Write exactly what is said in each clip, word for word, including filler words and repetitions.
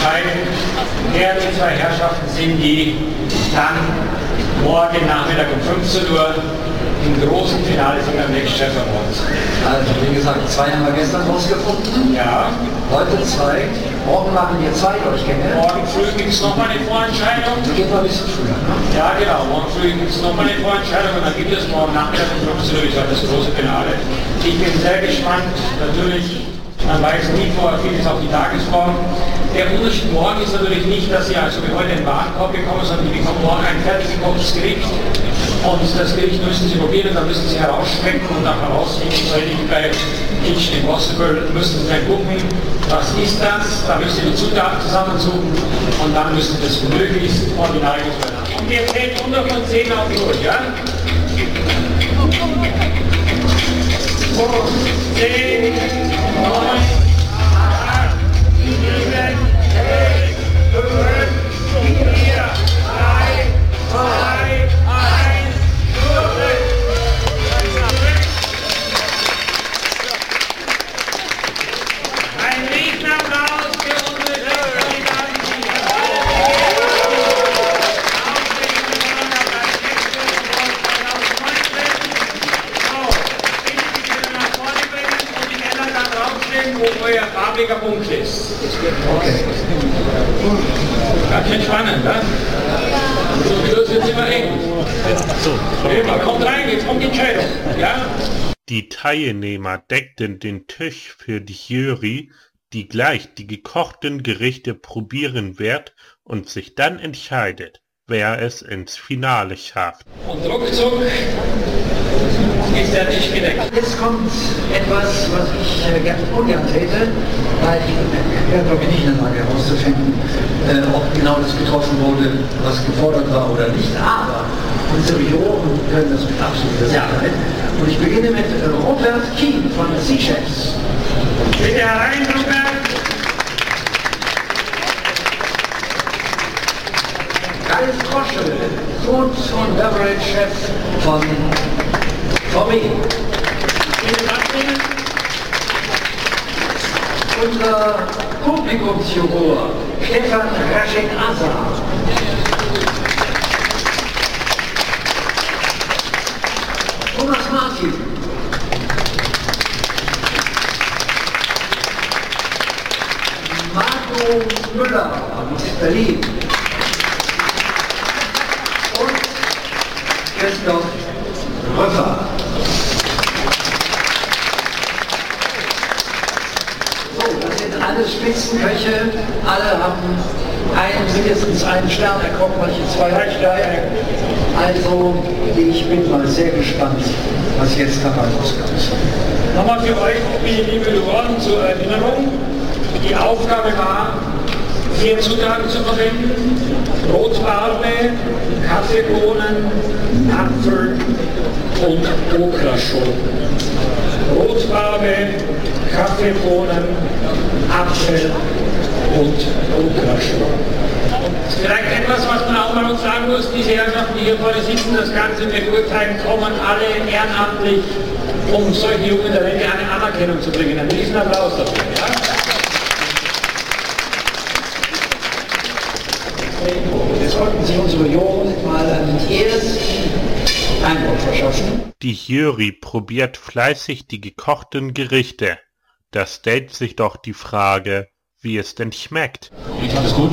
entscheiden, wer die zwei Herrschaften sind, die dann morgen Nachmittag um fünfzehn Uhr im großen Finale von der Next Chef Awards. Also wie gesagt, zwei haben wir gestern rausgefunden. Ja. Heute zwei. Morgen machen wir zwei Durchgänge. Morgen früh gibt es nochmal eine Vorentscheidung. Die geht noch ein bisschen früher, ne? Ja, genau. Morgen früh gibt es nochmal eine Vorentscheidung und dann gibt es morgen Nachmittag um fünfzehn Uhr das große Finale. Ich bin sehr gespannt. Natürlich, man weiß nie vorher vieles auf die Tagesform. Der Unterschied morgen ist natürlich nicht, dass Sie also wie heute einen Warenkorb bekommen, sondern die bekommen morgen ein fertig gekochtes Gericht. Und das Gericht müssen Sie probieren, dann müssen Sie herausschmecken und auch herausfinden, so ähnlich wie bei Kitchen Impossible, müssen Sie dann gucken, was ist das, da müssen Sie die Zutaten zusammensuchen und dann müssen Sie das möglichst original machen. Und wir zählen runter von zehn auf null, ja? zehn, neun, acht, sieben, sechs, fünf, vier, drei, zwei, eins, null. Ein Riesenapplaus für unsere Kandidaten. Wo euer farbiger Punkt ist. Okay. Ganz schön spannend, ne? So wird es immer eng. So, kommt rein, jetzt kommt die Entscheidung. Ja? Die Teilnehmer deckten den Tisch für die Jury, die gleich die gekochten Gerichte probieren wird und sich dann entscheidet, wer es ins Finale schafft. Und ruckzuck ist der Tisch gedeckt. Jetzt kommt etwas, was ich äh, gerne ungern täte, weil ich werde glaube ich nicht in der Lage herauszufinden, äh, ob genau das getroffen wurde, was gefordert war oder nicht. Aber unsere Juroren können das mit absoluter Sicherheit. Und ich beginne mit äh, Robert Keen von Sea Chefs. Bitte herein, Robert. Ralf Koschel, Food und Beverage Chef von V W. Unser Publikumsjuror Stefan Raschek Asa. Thomas Martin. Marco Müller aus Berlin. Und Christoph Röffer. So, das sind alles Spitzenköche. Alle haben einen, mindestens einen Stern erkommen, manche zwei Sterne. Also, ich bin mal sehr gespannt, was jetzt dabei rauskommt. Nochmal für euch, liebe Juroren, zur Erinnerung. Die Aufgabe war, vier Zutaten zu verwenden: Rotbarbe, Kaffeebohnen, Apfel und Okraschoten. Rotbarbe, Kaffeebohnen, Apfel und Okraschoten. Vielleicht etwas, was man auch mal uns sagen muss: Diese Herrschaften, die hier vorne sitzen, das Ganze beurteilen, kommen alle ehrenamtlich, um solche jungen Talente eine Anerkennung zu bringen. Einen riesen Applaus dafür. Ja? Jetzt wollten Sie unsere Juroren mal einen ersten Eindruck verschaffen. Die Jury probiert fleißig die gekochten Gerichte. Da stellt sich doch die Frage, wie es denn schmeckt. Ich fand es gut.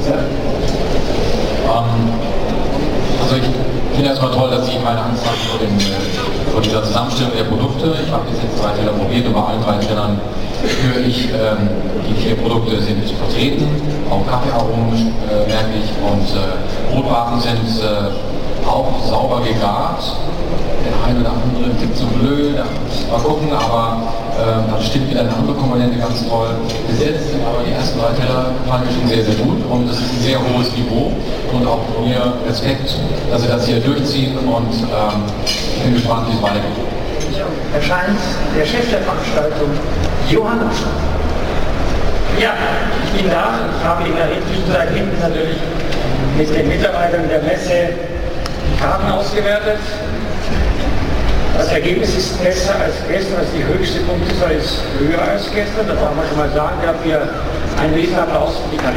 Ähm, also ich finde erstmal toll, dass Sie meine Angst haben vor, den, vor dieser Zusammenstellung der Produkte. Ich habe jetzt drei Teller probiert und bei allen drei Tellern höre ich, ähm, die vier Produkte sind vertreten, auch Kaffeearomen äh, merke ich, und äh, Brotbarben sind äh, auch sauber gegart. Der eine oder andere gibt so blöd, mal gucken, aber äh, dann stimmt wieder eine andere Komponente ganz toll. Bis jetzt sind aber die ersten drei Teller fand ich schon sehr, sehr gut und es ist ein sehr hohes Niveau und auch von mir Respekt, dass Sie das hier durchziehen und ähm, ich bin gespannt, wie es weitergeht. Erscheint der Chef der Veranstaltung, Johann Ascher. Ja, ich bin da. Ich habe in der Zwischenzeit hinten natürlich mit den Mitarbeitern der Messe die Karten ausgewertet. Das Ergebnis ist besser als gestern, also die höchste Punktezahl ist höher als gestern. Das darf man schon mal sagen. Dafür einen Riesenapplaus für die Kandidaten.